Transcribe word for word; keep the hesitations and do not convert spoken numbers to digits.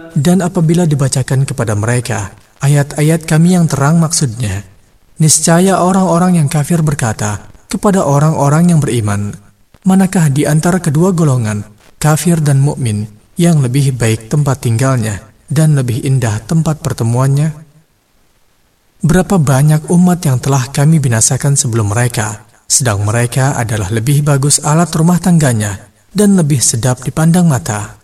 Dan apabila dibacakan kepada mereka ayat-ayat kami yang terang maksudnya, niscaya orang-orang yang kafir berkata kepada orang-orang yang beriman, manakah di antara kedua golongan, kafir dan mukmin, yang lebih baik tempat tinggalnya dan lebih indah tempat pertemuannya? Berapa banyak umat yang telah kami binasakan sebelum mereka, sedang mereka adalah lebih bagus alat rumah tangganya dan lebih sedap dipandang mata.